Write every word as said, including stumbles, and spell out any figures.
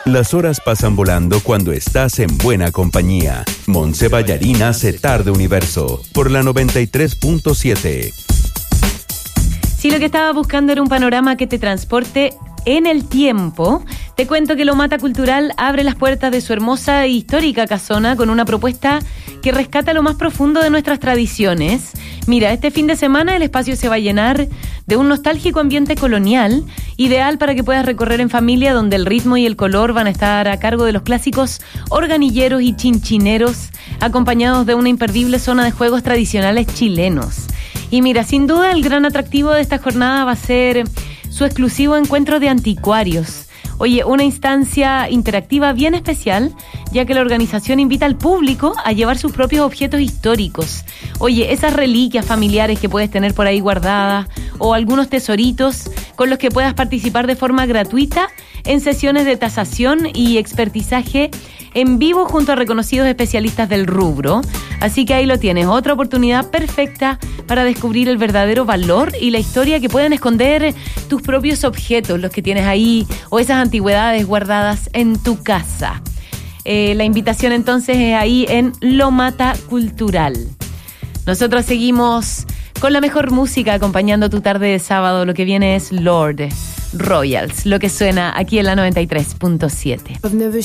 Las horas pasan volando cuando estás en buena compañía. Montse Ballarín hace Tarde Universo por la noventa y tres punto siete. Si lo que estabas buscando era un panorama que te transporte en el tiempo, te cuento que Lomata Cultural abre las puertas de su hermosa e histórica casona con una propuesta que rescata lo más profundo de nuestras tradiciones. Mira, este fin de semana el espacio se va a llenar de un nostálgico ambiente colonial, ideal para que puedas recorrer en familia, donde el ritmo y el color van a estar a cargo de los clásicos organilleros y chinchineros, acompañados de una imperdible zona de juegos tradicionales chilenos. Y mira, sin duda el gran atractivo de esta jornada va a ser su exclusivo encuentro de anticuarios. Oye, una instancia interactiva bien especial, ya que la organización invita al público a llevar sus propios objetos históricos. Oye, esas reliquias familiares que puedes tener por ahí guardadas, o algunos tesoritos con los que puedas participar de forma gratuita en sesiones de tasación y expertizaje en vivo junto a reconocidos especialistas del rubro. Así que ahí lo tienes, otra oportunidad perfecta para descubrir el verdadero valor y la historia que pueden esconder tus propios objetos, los que tienes ahí, o esas antigüedades guardadas en tu casa. Eh, la invitación entonces es ahí en Lomata Cultural. Nosotros seguimos con la mejor música acompañando tu tarde de sábado. Lo que viene es Lord Royals, lo que suena aquí en la noventa y tres punto siete.